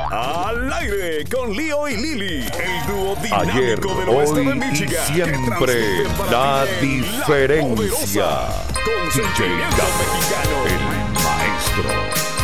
Al aire con Leo y Lili, el dúo Ayer, dinámico del oeste de hoy y Michigan. siempre la diferencia. Con DJ sentimiento Gabo, mexicano. el maestro.